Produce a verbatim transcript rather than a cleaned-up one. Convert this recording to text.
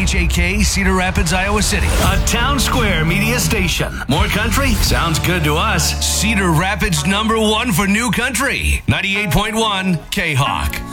H A K, Cedar Rapids, Iowa City. A Town Square media station. More country? Sounds good to us. Cedar Rapids number one for new country. ninety-eight point one K-Hawk.